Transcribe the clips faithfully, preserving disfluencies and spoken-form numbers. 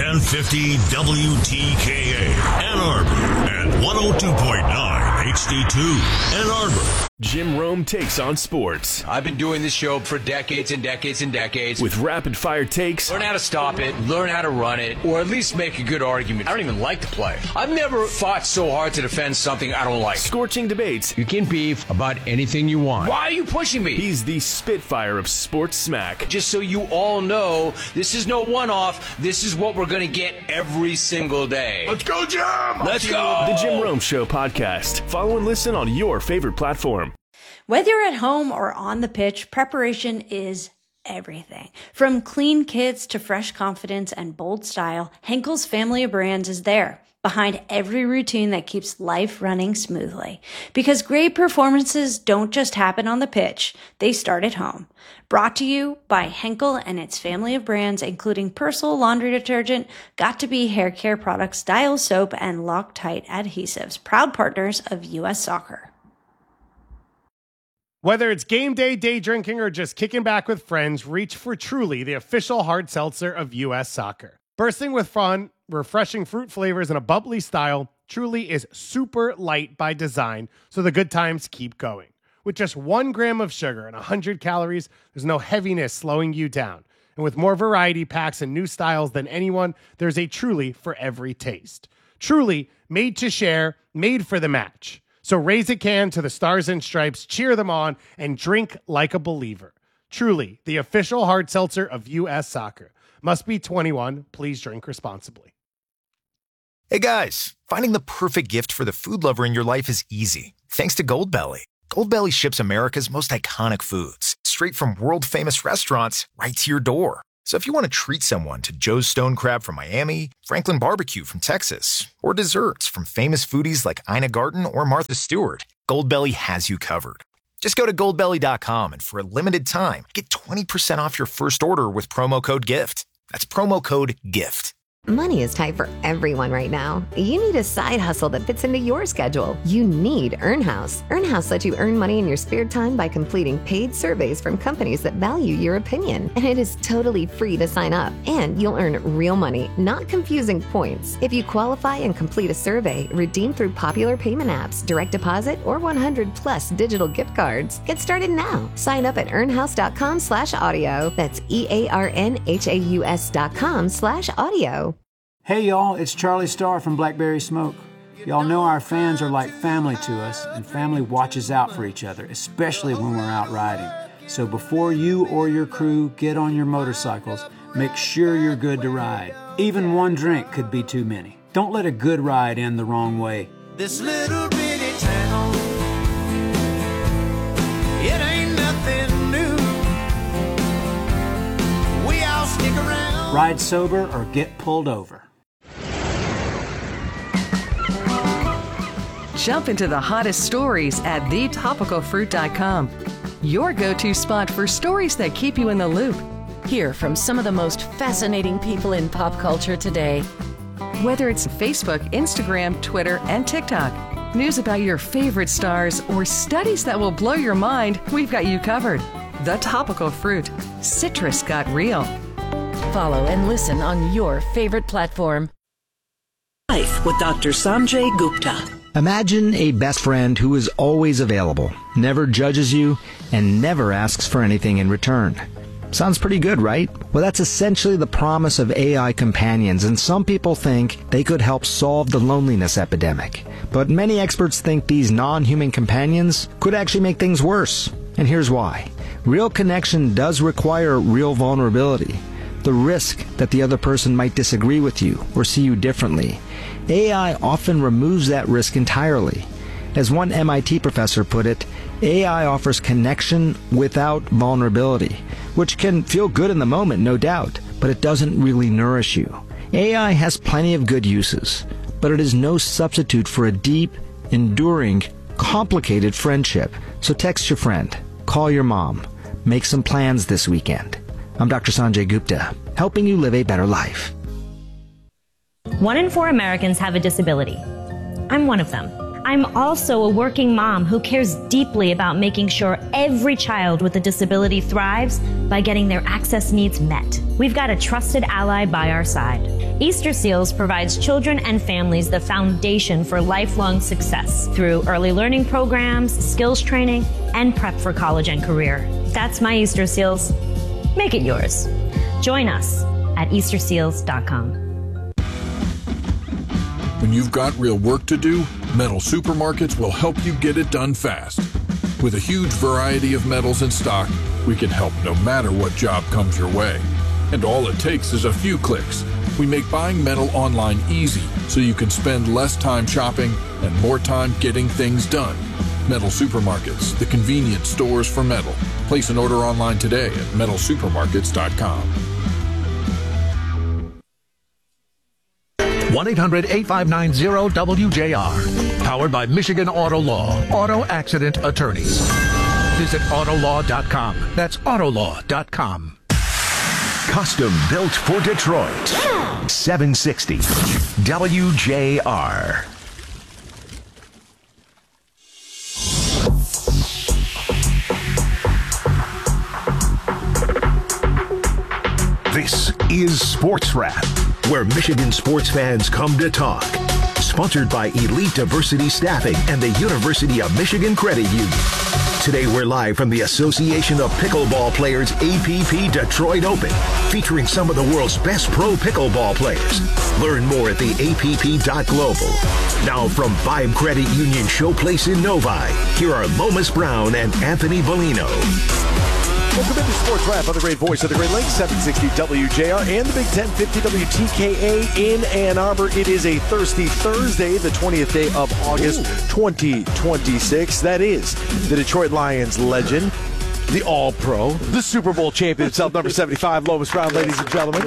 ten fifty W T K A, Ann Arbor, and one oh two point nine H D two, Ann Arbor. Jim Rome takes on sports. I've been doing this show for decades and decades and decades. With rapid-fire takes. Learn how to stop it, learn how to run it, or at least make a good argument. I don't even like to play. I've never fought so hard to defend something I don't like. Scorching debates. You can beef about anything you want. Why are you pushing me? He's the Spitfire of sports smack. Just so you all know, this is no one-off. This is what we're going to get every single day. Let's go, Jim! Let's go! The Jim Rome Show podcast. Follow and listen on your favorite platform. Whether you're at home or on the pitch, preparation is everything. From clean kits to fresh confidence and bold style, Henkel's family of brands is there, behind every routine that keeps life running smoothly. Because great performances don't just happen on the pitch, they start at home. Brought to you by Henkel and its family of brands, including Persil laundry detergent, Got2b hair care products, Dial soap, and Loctite adhesives, proud partners of U S Soccer. Whether it's game day, day drinking, or just kicking back with friends, reach for Truly, the official hard seltzer of U S Soccer. Bursting with fun, refreshing fruit flavors, and a bubbly style, Truly is super light by design, so the good times keep going. With just one gram of sugar and one hundred calories, there's no heaviness slowing you down. And with more variety packs and new styles than anyone, there's a Truly for every taste. Truly, made to share, made for the match. So raise a can to the Stars and Stripes, cheer them on, and drink like a believer. Truly, the official hard seltzer of U S Soccer. Must be twenty-one. Please drink responsibly. Hey guys, finding the perfect gift for the food lover in your life is easy. Thanks to Goldbelly. Goldbelly ships America's most iconic foods straight from world-famous restaurants right to your door. So if you want to treat someone to Joe's Stone Crab from Miami, Franklin Barbecue from Texas, or desserts from famous foodies like Ina Garten or Martha Stewart, Goldbelly has you covered. Just go to goldbelly dot com and for a limited time, get twenty percent off your first order with promo code GIFT. That's promo code GIFT. Money is tight for everyone right now. You need a side hustle that fits into your schedule. You need EarnHouse. EarnHouse lets you earn money in your spare time by completing paid surveys from companies that value your opinion. And it is totally free to sign up. And you'll earn real money, not confusing points. If you qualify and complete a survey, redeem through popular payment apps, direct deposit, or one hundred plus digital gift cards. Get started now. Sign up at earnhouse.com slash audio. That's E-A-R-N-H-A-U-S dot com slash audio. Hey y'all, it's Charlie Starr from Blackberry Smoke. Y'all know our fans are like family to us, and family watches out for each other, especially when we're out riding. So before you or your crew get on your motorcycles, make sure you're good to ride. Even one drink could be too many. Don't let a good ride end the wrong way. This little bitty town, it ain't nothing new. We all stick around. Ride sober or get pulled over. Jump into the hottest stories at the topical fruit dot com. Your go-to spot for stories that keep you in the loop. Hear from some of the most fascinating people in pop culture today. Whether it's Facebook, Instagram, Twitter, and TikTok, news about your favorite stars, or studies that will blow your mind, we've got you covered. The Topical Fruit. Citrus got real. Follow and listen on your favorite platform. Life with Doctor Sanjay Gupta. Imagine a best friend who is always available, never judges you, and never asks for anything in return. Sounds pretty good, right? Well, that's essentially the promise of A I companions, and some people think they could help solve the loneliness epidemic. But many experts think these non-human companions could actually make things worse. And here's why. Real connection does require real vulnerability. The risk that the other person might disagree with you or see you differently. A I often removes that risk entirely. As one M I T professor put it, A I offers connection without vulnerability, which can feel good in the moment, no doubt, but it doesn't really nourish you. A I has plenty of good uses, but it is no substitute for a deep, enduring, complicated friendship. So text your friend, call your mom, make some plans this weekend. I'm Doctor Sanjay Gupta, helping you live a better life. One in four Americans have a disability. I'm one of them. I'm also a working mom who cares deeply about making sure every child with a disability thrives by getting their access needs met. We've got a trusted ally by our side. Easter Seals provides children and families the foundation for lifelong success through early learning programs, skills training, and prep for college and career. That's my Easter Seals. Make it yours. Join us at Easter Seals dot com. When you've got real work to do, Metal Supermarkets will help you get it done fast. With a huge variety of metals in stock, we can help no matter what job comes your way. And all it takes is a few clicks. We make buying metal online easy so you can spend less time shopping and more time getting things done. Metal Supermarkets, the convenient stores for metal. Place an order online today at metal supermarkets dot com. one eight hundred eight five nine zero W J R. Powered by Michigan Auto Law. Auto Accident Attorneys. Visit autolaw dot com. That's autolaw dot com. Custom built for Detroit. seven sixty W J R. This is Sports Wrap, where Michigan sports fans come to talk. Sponsored by Elite Diversity Staffing and the University of Michigan Credit Union. Today we're live from the Association of Pickleball Players A P P Detroit Open, featuring some of the world's best pro pickleball players. Learn more at the A P P dot global. Now from Vibe Credit Union Showplace in Novi, here are Lomas Brown and Anthony Bellino. Welcome into Sports Wrap on the great voice of the Great Lakes, seven sixty W J R and the Big ten fifty W T K A in Ann Arbor. It is a thirsty Thursday, the twentieth day of August, Ooh. twenty twenty-six. That is the Detroit Lions legend, the All-Pro, the Super Bowl champion himself, number seventy-five, Lomas Brown, ladies and gentlemen.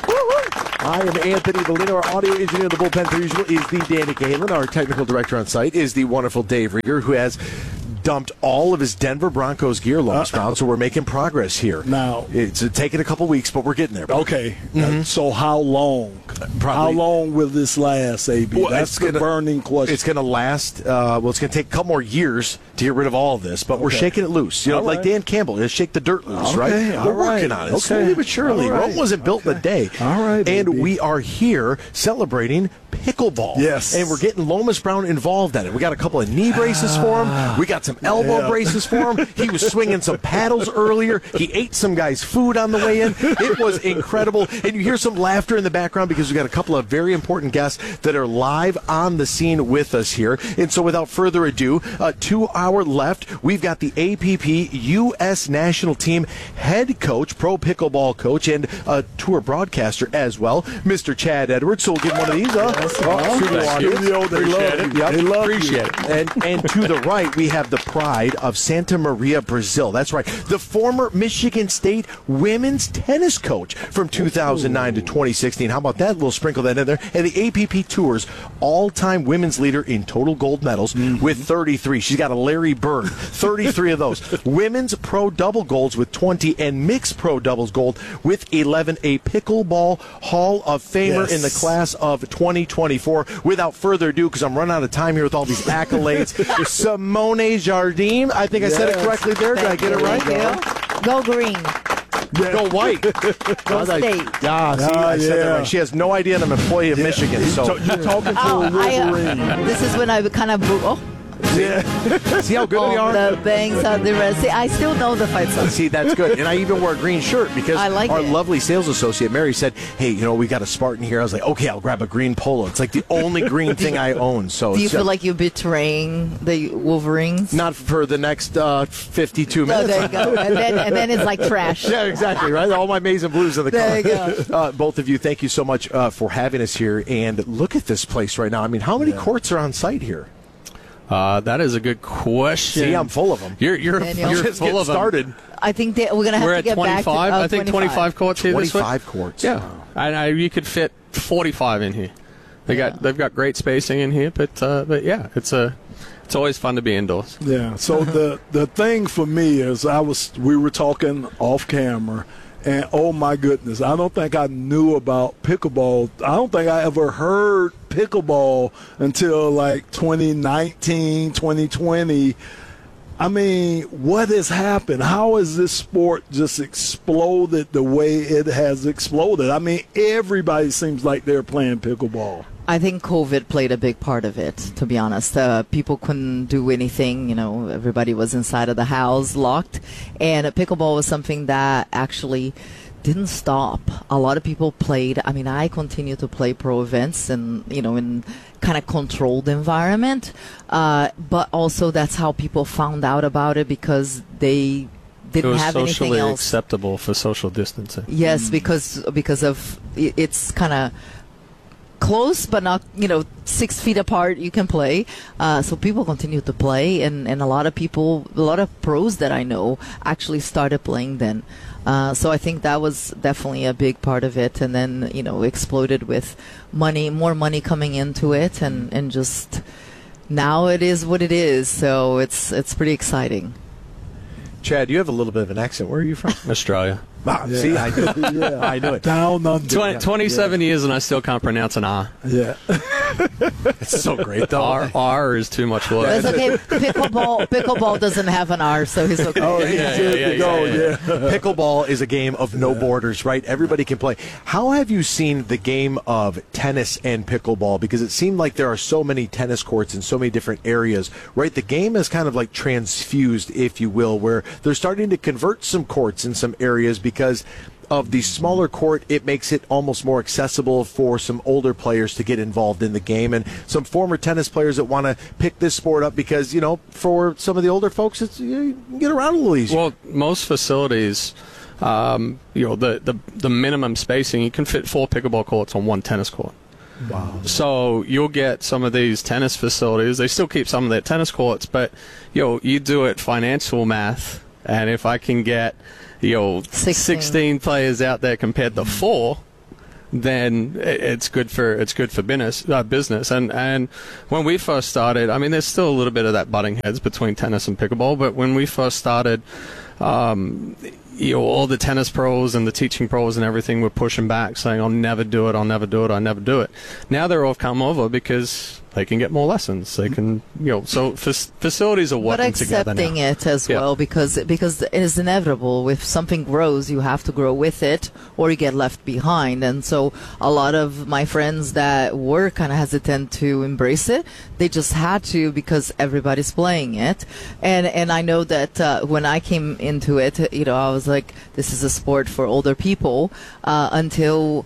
I am Anthony Bellino. Our audio engineer in the bullpen, per usual, is the Danny Cahalan. Our technical director on site is the wonderful Dave Rieger, who has dumped all of his Denver Broncos gear, Lomas Brown, so we're making progress here. Now, it's taking a couple weeks, but we're getting there. Okay, mm-hmm. So how long? Probably, how long will this last, A B? Well, That's the gonna, burning question. It's going to last, uh, well, it's going to take a couple more years to get rid of all of this, but okay. we're shaking it loose. You know, all like right. Dan Campbell, just shake the dirt loose, okay, right? We're right. working on it, okay. slowly but surely. Right. Rome wasn't built okay. in a day. All right, and baby. we are here celebrating pickleball. Yes. And we're getting Lomas Brown involved in it. We got a couple of knee braces for him. We got some elbow yeah. braces for him. He was swinging some paddles earlier. He ate some guy's food on the way in. It was incredible. And you hear some laughter in the background because we got a couple of very important guests that are live on the scene with us here. And so without further ado, uh, to our left, we've got the A P P U S National Team head coach, pro pickleball coach, and uh, tour broadcaster as well, Mister Chad Edwards. So we'll give him one of these. Uh, yes, oh, Thank you. They love it. Yep. They love Appreciate you. it. And, and to the right, we have the pride of Santa Maria, Brazil. That's right. The former Michigan State women's tennis coach from two thousand nine Ooh. to twenty sixteen. How about that? We'll sprinkle that in there. And the A P P Tour's all-time women's leader in total gold medals mm-hmm. with thirty-three. She's got a Larry Bird. thirty-three of those. Women's pro double golds with twenty and mixed pro doubles gold with eleven. A pickleball Hall of Famer yes. in the class of twenty twenty-four. Without further ado, because I'm running out of time here with all these accolades, Simone Jardim. I think I yes. said it correctly there. Did I get it right? Yeah. Go green. Yeah. Go white. Go state. Yeah, see, ah, I said yeah. that right. She has no idea I'm an employee of yeah. Michigan. So, so you're talking to oh, a Wolverine. I, uh, this is when I kind of oh. Yeah. See how good oh, we are? The bangs on the rest. See, I still know the fight song. See, that's good. And I even wore a green shirt because I like our it. lovely sales associate, Mary, said, hey, you know, we got a Spartan here. I was like, okay, I'll grab a green polo. It's like the only green thing I own. So do you it's, feel uh, like you're betraying the Wolverines? Not for the next uh, fifty-two minutes. Oh, there you go. And then, and then it's like trash. Yeah, exactly, right? All my maize and blues in the there car. There you go. Uh, both of you, thank you so much uh, for having us here. And look at this place right now. I mean, how many yeah. courts are on site here? Uh, that is a good question. See, I'm full of them. You're you're, you're just full of them. started. I think that we're gonna have we're to get twenty-five. back to uh, I think twenty-five courts here. twenty-five courts. Yeah, wow. and I, you could fit forty-five in here. They yeah. got they've got great spacing in here, but uh, but yeah, it's a it's always fun to be indoors. Yeah. So the the thing for me is I was we were talking off camera. And, oh, my goodness, I don't think I knew about pickleball. I don't think I ever heard pickleball until, like, twenty nineteen, twenty twenty. I mean, what has happened? How has this sport just exploded the way it has exploded? I mean, everybody seems like they're playing pickleball. I think COVID played a big part of it, to be honest. Uh, people couldn't do anything. You know, everybody was inside of the house, locked. And pickleball was something that actually didn't stop. A lot of people played. I mean, I continue to play pro events and, you know, in kind of controlled environment. Uh, but also that's how people found out about it because they didn't have anything else. It was socially acceptable for social distancing. Yes, mm. because because of it's kind of close, but not, you know, six feet apart. You can play. Uh, so people continue to play, and, and a lot of people, a lot of pros that I know actually started playing then. Uh, so I think that was definitely a big part of it, and then, you know, exploded with money, more money coming into it, and, and just now it is what it is. So it's it's pretty exciting. Chad, you have a little bit of an accent. Where are you from? Australia. Wow, yeah. See, I knew it. Yeah. I knew it. Down under. twenty, twenty-seven yeah. years and I still can't pronounce an R. Yeah. It's so great, though. R, R is too much work. It's okay. Pickleball, pickleball doesn't have an R, so he's okay. Oh, yeah, yeah, yeah, yeah, go. yeah, yeah. Pickleball is a game of no yeah. borders, right? Everybody can play. How have you seen the game of tennis and pickleball? Because it seemed like there are so many tennis courts in so many different areas, right? The game is kind of like transfused, if you will, where they're starting to convert some courts in some areas because of the smaller court. It makes it almost more accessible for some older players to get involved in the game, and some former tennis players that want to pick this sport up because, you know, for some of the older folks, it's, you can get around a little easier. Well, most facilities, um, you know, the, the, the minimum spacing, you can fit four pickleball courts on one tennis court. Wow. So you'll get some of these tennis facilities, they still keep some of their tennis courts, but, you know, you do it financial math, and if I can get, you know, sixteen. sixteen players out there compared to four, then it's good for it's good for business. Uh, business. And and when we first started, I mean, there's still a little bit of that butting heads between tennis and pickleball. But when we first started, um, you know, all the tennis pros and the teaching pros and everything were pushing back, saying, "I'll never do it. I'll never do it. I'll never do it." Now they're all come over because they can get more lessons. They can, you know, so f- facilities are working together now. But accepting it as yeah. well, because because it is inevitable. If something grows, you have to grow with it, or you get left behind. And so a lot of my friends that were kind of hesitant to embrace it, they just had to because everybody's playing it. And and I know that uh, when I came into it, you know, I was like, this is a sport for older people, uh, until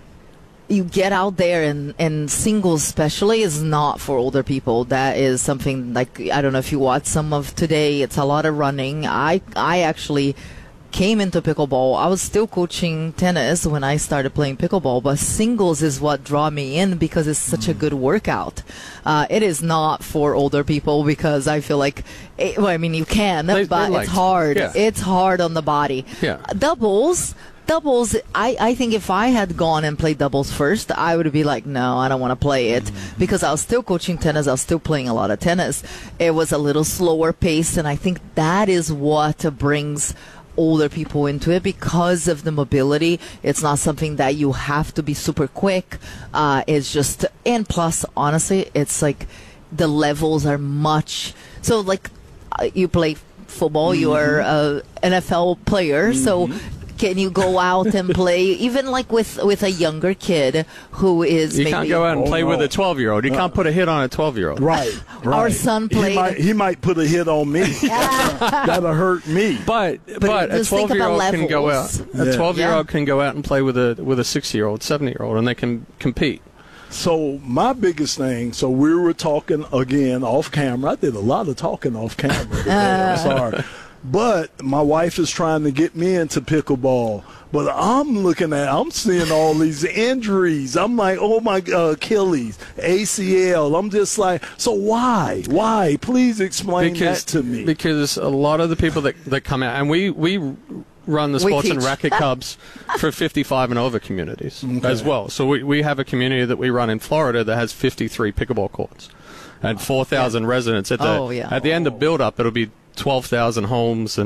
you get out there, and, and singles especially is not for older people. That is something like, I don't know if you watch some of today, it's a lot of running. I I actually came into pickleball. I was still coaching tennis when I started playing pickleball, but singles is what drew me in because it's such a good workout. Uh, it is not for older people because I feel like, it, well, I mean, you can, they, but it's hard. Yeah. It's hard on the body. Yeah. Doubles... Doubles, I, I think if I had gone and played doubles first, I would be like, no, I don't want to play it. Mm-hmm. Because I was still coaching tennis. I was still playing a lot of tennis. It was a little slower pace, and I think that is what brings older people into it because of the mobility. It's not something that you have to be super quick. Uh, it's just, and plus, honestly, it's like the levels are much, so like uh, you play football, mm-hmm. you are an N F L player, mm-hmm. so can you go out and play, even like with, with a younger kid who is You maybe, can't go out and oh, play no. with a twelve-year-old. You uh, can't put a hit on a twelve-year-old. Right, right. Our son played. He might, he might put a hit on me. That'll hurt me. But but, but a twelve-year-old can go out. A Yeah. twelve-year-old Yeah. can go out and play with a with a six-year-old, seven-year-old, and they can compete. So my biggest thing, so we were talking again off camera. I did a lot of talking off camera today. I'm sorry. But my wife is trying to get me into pickleball. But I'm looking at, I'm seeing all these injuries. I'm like, oh my, uh, Achilles, A C L. I'm just like, so why? Why? Please explain Because, that to me. because a lot of the people that, that come out, and we, we run the We Sports and teach. Racket Cubs for fifty-five and over communities Okay. as well. So we, we have a community that we run in Florida that has fifty-three pickleball courts and four thousand residents. At the, Oh, yeah. at the end of build-up, it'll be twelve thousand homes and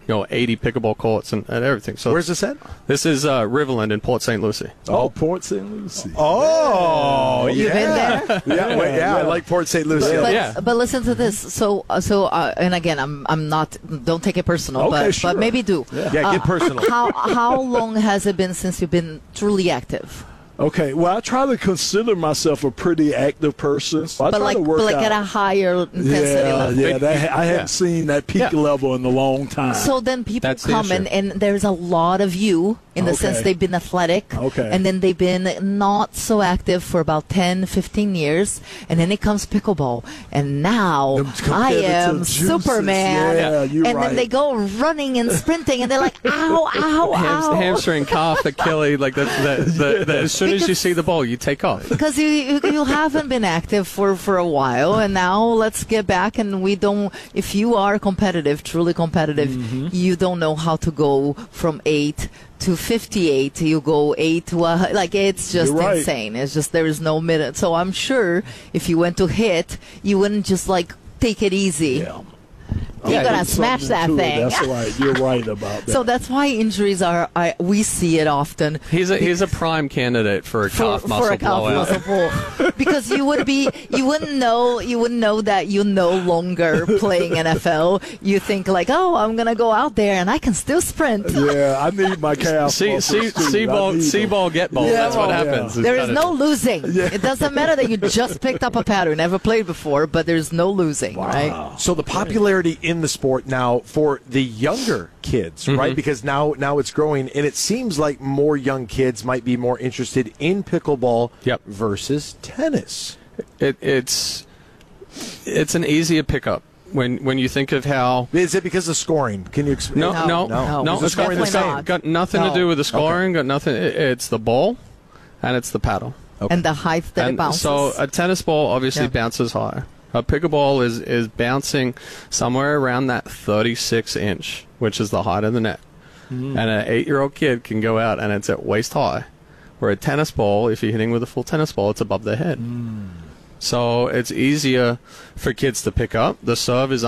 you know, eighty pickleball courts and, and everything. So where's this at? This is uh, Riverland in Port Saint Lucie. Oh, Port Saint Lucie. Oh, yeah. You've been there? yeah, well, yeah, I like Port Saint Lucie. But, yeah. but listen to this. So, uh, so, uh, and again, I'm, I'm not. Don't take it personal, Okay, but, sure. but maybe do. Yeah, yeah get personal. How, how long has it been since you've been truly active? Okay, well, I try to consider myself a pretty active person. So I But try like, to work but like out. at a higher intensity yeah, level. yeah, that, I haven't Yeah. seen that peak Yeah. level in a long time. So then people That's the come issue. and, and there's a lot of you in the sense Okay. they've been athletic. Okay. And then they've been not so active for about ten, fifteen years. And then it comes pickleball. And now Them I competitive am juices. Superman. Yeah, you're and right. then they go running and sprinting and they're like, ow, ow, Hams- ow. hamstring, calf, Achilles, like the, the, the, the, as soon as you see the ball, you take off. Because you, you you haven't been active for, for a while, and now let's get back. And we don't. If you are competitive, truly competitive, Mm-hmm. you don't know how to go from eight to fifty-eight. You go eight to a, like it's just You're right. insane. It's just there is no minute. So I'm sure if you went to hit, you wouldn't just like take it easy. Yeah. You're Yeah, gonna there's smash something that to it. thing. That's right. You're right about that. So that's why injuries are. I, we see it often. He's a he's a prime candidate for a calf for, muscle for a calf blowout. muscle pull. Because you would be, you wouldn't know, you wouldn't know that you're no longer playing N F L. You think like, oh, I'm gonna go out there and I can still sprint. Yeah, I need my calf. See, muscles, see, too. see I ball, need see them. ball, get ball. Yeah, That's what oh, yeah. happens. It's There is kinda- no losing. It doesn't matter that you just picked up a pattern, never played before, but there's no losing, right? So the popularity in the sport now for the younger kids, Mm-hmm. right? Because now now it's growing, and it seems like more young kids might be more interested in pickleball Yep. versus tennis. It, it's it's an easier pickup when when you think of how. Is it because of scoring? Can you explain? No, no, no. no. Is the It's got, scoring the Definitely same? not. got nothing No. to do with the scoring. Got nothing. it- It's the ball, and it's the paddle. And the height that it And bounces. so a tennis ball obviously Yeah. bounces higher. A pickleball is, is bouncing somewhere around that thirty-six inch, which is the height of the net. Mm. And an eight-year-old kid can go out and it's at waist high. Where a tennis ball, if you're hitting with a full tennis ball, it's above their head. Mm. So it's easier for kids to pick up. The serve is